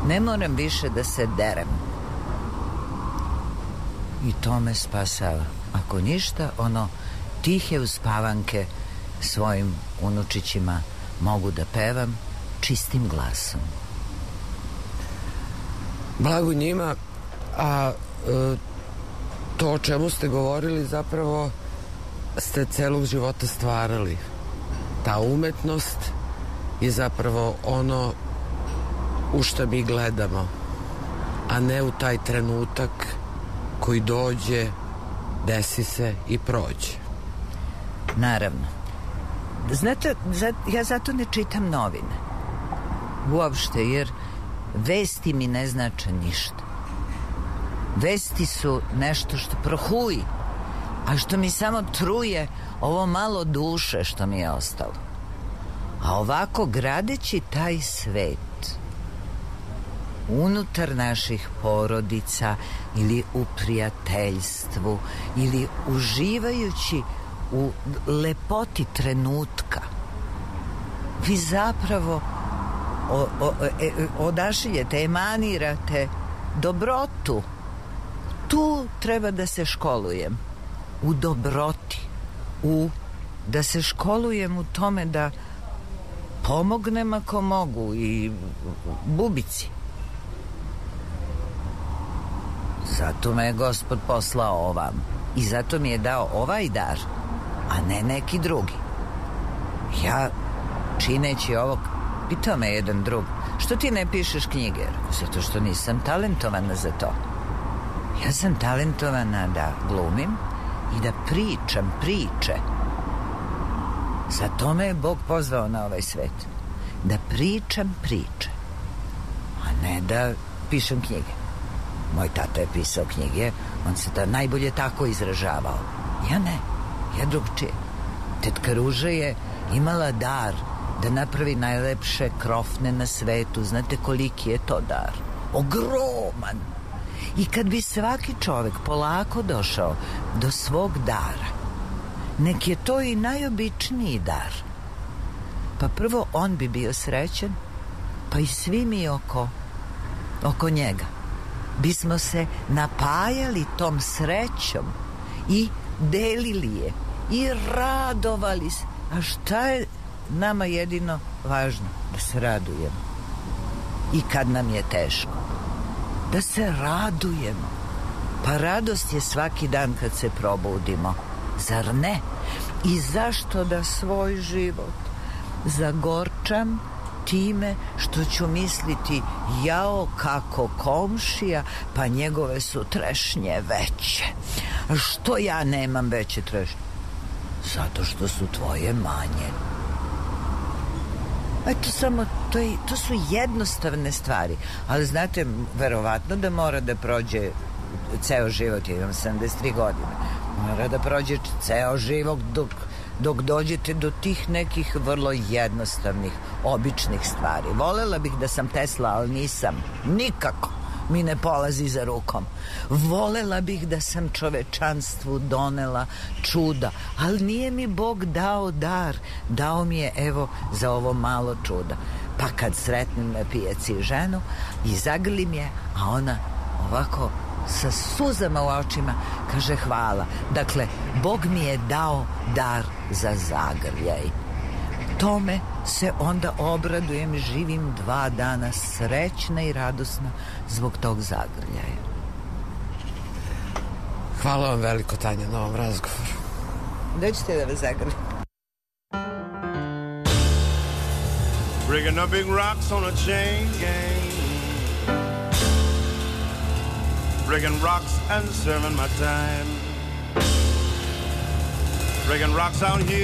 Ne moram više da se derem. I to me spasava. Ako ništa, tihe uspavanke svojim unučićima mogu da pevam čistim glasom. Blago njima, a to o čemu ste govorili zapravo ste celog života stvarali. Ta umetnost je zapravo ono u što mi gledamo, a ne u taj trenutak koji dođe, desi se i prođe. Naravno. Znate, ja zato ne čitam novine. Uopšte, jer vesti mi ne znače ništa. Vesti su nešto što prohuji, a što mi samo truje ovo malo duše što mi je ostalo. A ovako, gradeći taj svet unutar naših porodica ili u prijateljstvu ili uživajući u lepoti trenutka, vi zapravo odašiljete, emanirate dobrotu. Tu treba da se školujem, u dobroti, da se školujem u tome da pomognem ako mogu i bubici. Zato me je Gospod poslao ovam i zato mi je dao ovaj dar, a ne neki drugi. Ja, čineći ovo, pitao me jedan drug, što ti ne pišeš knjige? Zato što nisam talentovana za to. Ja sam talentovana da glumim i da pričam priče. Zato me je Bog pozvao na ovaj svet. Da pričam priče, a ne da pišem knjige. Moj tata je pisao knjige, on se najbolje tako izražavao. Ja ne, ja drugčije. Tetka Ruža je imala dar da napravi najlepše krofne na svetu. Znate koliki je to dar? Ogroman. I kad bi svaki čovek polako došao do svog dara, nek je to i najobičniji dar, pa prvo on bi bio srećan, pa i svi mi oko njega bismo se napajali tom srećom i delili je i radovali se. A šta je nama jedino važno? Da se radujemo. I kad nam je teško, da se radujemo. Pa radost je svaki dan kad se probudimo, zar ne? I zašto da svoj život zagorčam time što ću misliti, jao kako komšija, pa njegove su trešnje veće. Što ja nemam veće trešnje? Zato što su tvoje manje. Eto, samo to su jednostavne stvari. Ali znate, verovatno da mora da prođe ceo život. Ja imam 73 godine. Mora da prođe ceo život dok dođete do tih nekih vrlo jednostavnih, običnih stvari. Volela bih da sam Tesla, ali nisam. Nikako mi ne polazi za rukom. Volela bih da sam čovečanstvu donela čuda, ali nije mi Bog dao dar. Dao mi je, evo, za ovo malo čuda. Pa kad sretnem na pijaci ženu i zagrlim je, a ona ovako sa suzama u očima kaže hvala. Dakle, Bog mi je dao dar za zagrljaj. Tome se onda obradujem i živim 2 dana srećna i radosna zbog tog zagrljaja. Hvala vam veliko, Tanja, na ovom razgovoru. Dođite da vas zagrlim. Breaking up big rocks on a chain gang, breaking rocks and serving my time, breaking rocks out here